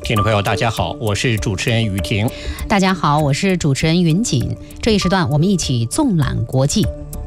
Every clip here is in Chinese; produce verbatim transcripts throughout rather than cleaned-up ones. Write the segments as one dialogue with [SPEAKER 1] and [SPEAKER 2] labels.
[SPEAKER 1] 听众朋友大家好，我是主持人雨婷。
[SPEAKER 2] 大家好，我是主持人云锦。这一时段我们一起纵览国际。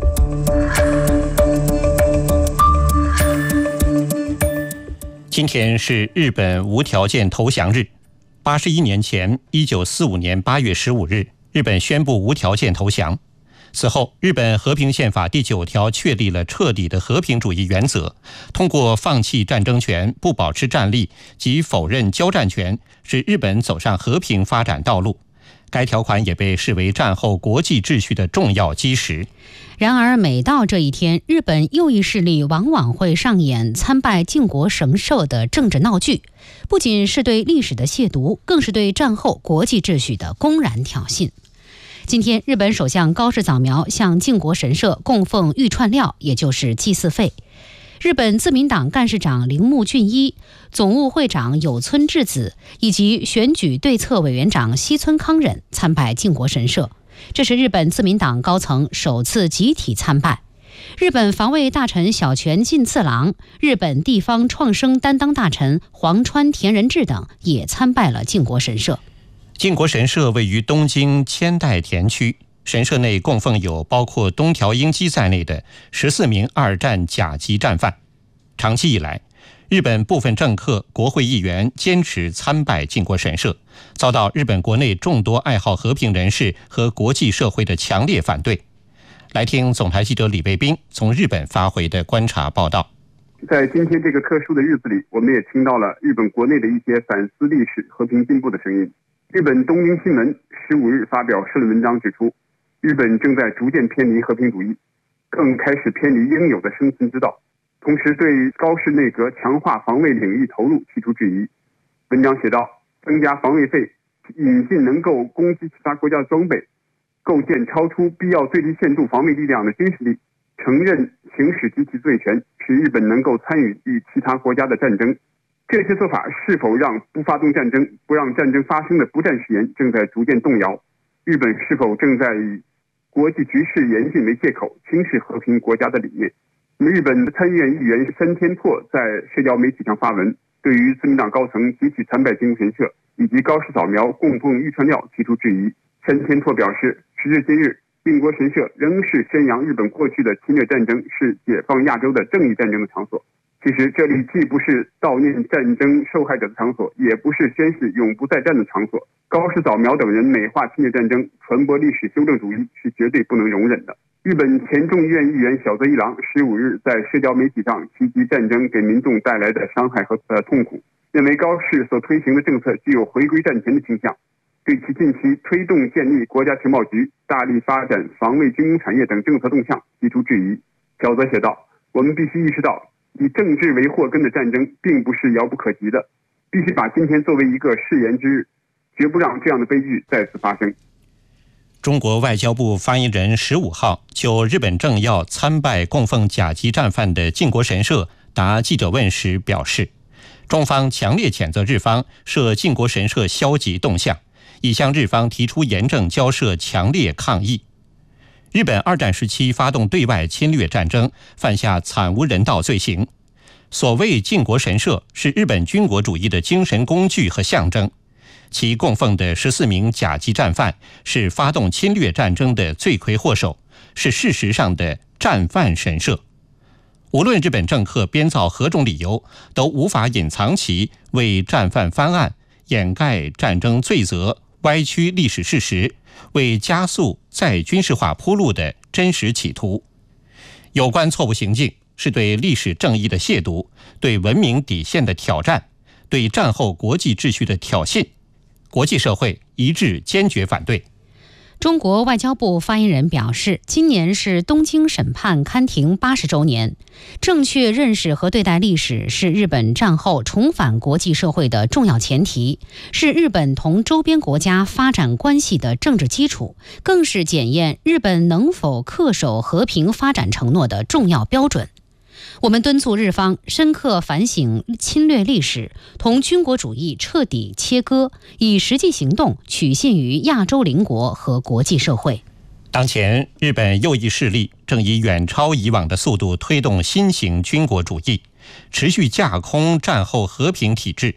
[SPEAKER 1] 今天是日本无条件投降日。八十一年前，一九四五年八月十五日，日本宣布无条件投降。此后，日本和平宪法第九条确立了彻底的和平主义原则，通过放弃战争权、不保持战力及否认交战权，使日本走上和平发展道路。该条款也被视为战后国际秩序的重要基石。
[SPEAKER 2] 然而，每到这一天，日本右翼势力往往会上演参拜靖国神社的政治闹剧，不仅是对历史的亵渎，更是对战后国际秩序的公然挑衅。今天，日本首相高市早苗向靖国神社供奉御串料，也就是祭祀费。日本自民党干事长铃木俊一、总务会长有村智子以及选举对策委员长西村康稔参拜靖国神社，这是日本自民党高层首次集体参拜。日本防卫大臣小泉进次郎、日本地方创生担当大臣黄川田仁志等也参拜了靖国神社。
[SPEAKER 1] 靖国神社位于东京千代田区，神社内供奉有包括东条英机在内的十四名二战甲级战犯。长期以来，日本部分政客、国会议员坚持参拜靖国神社，遭到日本国内众多爱好和平人士和国际社会的强烈反对。来听总台记者李卫兵从日本发回的观察报道。
[SPEAKER 3] 在今天这个特殊的日子里，我们也听到了日本国内的一些反思历史、和平进步的声音。日本东京新闻十五日发表社论文章指出，日本正在逐渐偏离和平主义，更开始偏离应有的生存之道，同时对高市内阁强化防卫领域投入提出质疑。文章写道，增加防卫费，引进能够攻击其他国家的装备，构建超出必要最低限度防卫力量的军事力，承认行使及其罪权，使日本能够参与与其他国家的战争。这些做法是否让不发动战争、不让战争发生的不战誓言正在逐渐动摇？日本是否正在以国际局势严峻为借口，轻视和平国家的理念？日本参议院议员山田拓在社交媒体上发文，对于自民党高层集体参拜靖国神社以及高市早苗供奉御串料提出质疑。山田拓表示，时至今日，靖国神社仍是宣扬日本过去的侵略战争是解放亚洲的正义战争的场所。其实这里既不是悼念战争受害者的场所，也不是宣誓永不再战的场所。高市早苗等人美化侵略战争、传播历史修正主义是绝对不能容忍的。日本前众议院议员小泽一郎十五日在社交媒体上提及战争给民众带来的伤害和呃痛苦，认为高市所推行的政策具有回归战前的倾向，对其近期推动建立国家情报局、大力发展防卫军工产业等政策动向提出质疑。小泽写道，我们必须意识到，以政治为祸根的战争并不是遥不可及的，必须把今天作为一个誓言之日，绝不让这样的悲剧再次发生。
[SPEAKER 1] 中国外交部发言人十五号就日本政要参拜供奉甲级战犯的靖国神社答记者问时表示，中方强烈谴责日方涉靖国神社消极动向，已向日方提出严正交涉强烈抗议。日本二战时期发动对外侵略战争，犯下惨无人道罪行。所谓靖国神社是日本军国主义的精神工具和象征，其供奉的十四名甲级战犯是发动侵略战争的罪魁祸首，是事实上的战犯神社。无论日本政客编造何种理由，都无法隐藏其为战犯翻案、掩盖战争罪责、歪曲历史事实、为加速再军事化铺路的真实企图。有关错误行径是对历史正义的亵渎，对文明底线的挑战，对战后国际秩序的挑衅。国际社会一致坚决反对。
[SPEAKER 2] 中国外交部发言人表示，今年是东京审判勘庭八十周年，正确认识和对待历史是日本战后重返国际社会的重要前提，是日本同周边国家发展关系的政治基础，更是检验日本能否恪守和平发展承诺的重要标准。我们敦促日方深刻反省侵略历史，同军国主义彻底切割，以实际行动取信于亚洲邻国和国际社会。
[SPEAKER 1] 当前，日本右翼势力正以远超以往的速度推动新型军国主义，持续架空战后和平体制。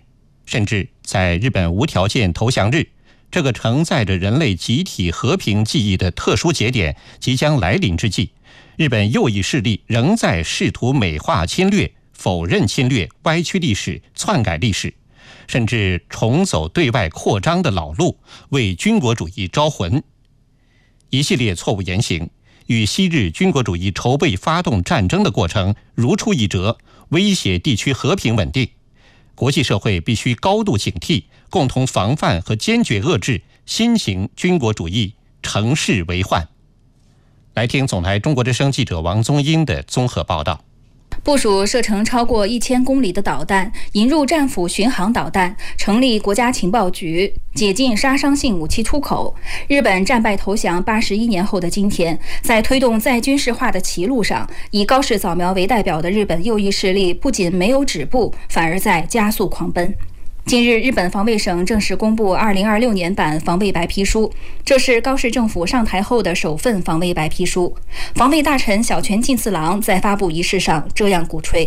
[SPEAKER 1] 甚至在日本无条件投降日，这个承载着人类集体和平记忆的特殊节点即将来临之际，日本右翼势力仍在试图美化侵略、否认侵略、歪曲历史、篡改历史，甚至重走对外扩张的老路，为军国主义招魂。一系列错误言行与昔日军国主义筹备发动战争的过程如出一辙，威胁地区和平稳定。国际社会必须高度警惕，共同防范和坚决遏制新型军国主义乘势为患。来听总台中国之声记者王宗英的综合报道。
[SPEAKER 4] 部署射程超过一千公里的导弹，引入战斧巡航导弹，成立国家情报局，解禁杀伤性武器出口。日本战败投降八十一年后的今天，在推动再军事化的歧路上，以高市早苗为代表的日本右翼势力不仅没有止步，反而在加速狂奔。近日，日本防卫省正式公布二零二六年版防卫白皮书，这是高市政府上台后的首份防卫白皮书。防卫大臣小泉进次郎在发布仪式上这样鼓吹。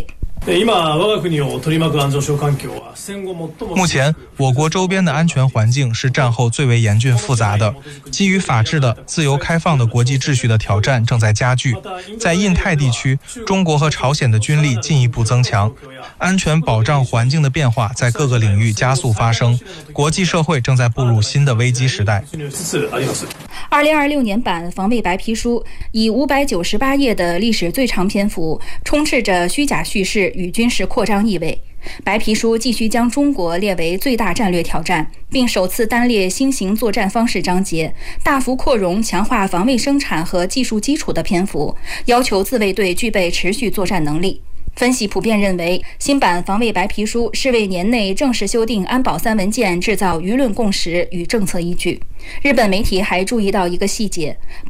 [SPEAKER 5] 目前，我国周边的安全环境是战后最为严峻复杂的，基于法治的、自由开放的国际秩序的挑战正在加剧。在印太地区，中国和朝鲜的军力进一步增强，安全保障环境的变化在各个领域加速发生，国际社会正在步入新的危机时代。
[SPEAKER 4] 二零二六年版防卫白皮书以五百九十八页的历史最长篇幅，充斥着虚假叙事与军事扩张意味。白皮书继续将中国列为最大战略挑战，并首次单列新型作战方式章节，大幅扩容强化防卫生产和技术基础的篇幅，要求自卫队具备持续作战能力。分析普遍认为，新版防卫白皮书是为年内正式修订安保三文件制造舆论共识与政策依据。日本媒体还注意到一个细节，